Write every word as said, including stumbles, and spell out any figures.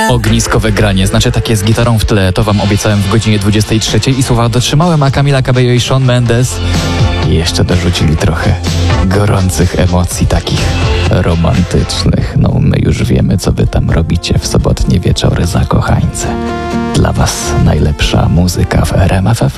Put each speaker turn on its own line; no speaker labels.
Ogniskowe granie, znaczy takie z gitarą w tle, to wam obiecałem w godzinie dwudziestej trzeciej i słowa dotrzymałem, a Camila Cabello i Shawn Mendes jeszcze dorzucili trochę gorących emocji, takich romantycznych. No my już wiemy, co wy tam robicie w sobotnie wieczory, zakochańce. Dla was najlepsza muzyka w R M F F.